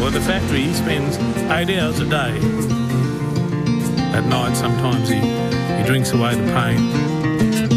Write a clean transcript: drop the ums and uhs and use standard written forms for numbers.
at the factory, he spends 8 hours a day. At night, sometimes he drinks away the pain.